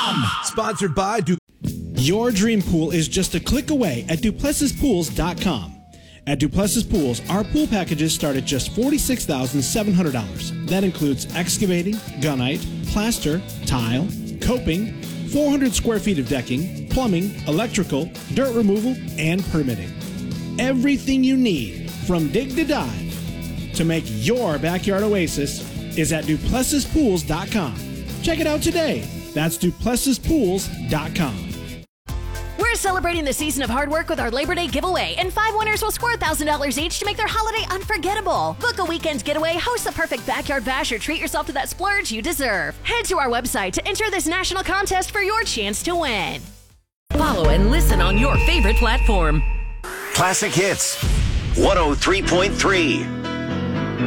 Sponsored by Your dream pool is just a click away at DuplessisPools.com. At Duplessis Pools, our pool packages start at just $46,700. That includes excavating, gunite, plaster, tile, coping, 400 square feet of decking, plumbing, electrical, dirt removal, and permitting. Everything you need from dig to dive to make your backyard oasis is at DuplessisPools.com. Check it out today. That's DuplessisPools.com. We're celebrating the season of hard work with our Labor Day giveaway, and 5 winners will score $1,000 each to make their holiday unforgettable. Book a weekend getaway, host the perfect backyard bash, or treat yourself to that splurge you deserve. Head to our website to enter this national contest for your chance to win. Follow and listen on your favorite platform. Classic Hits 103.3.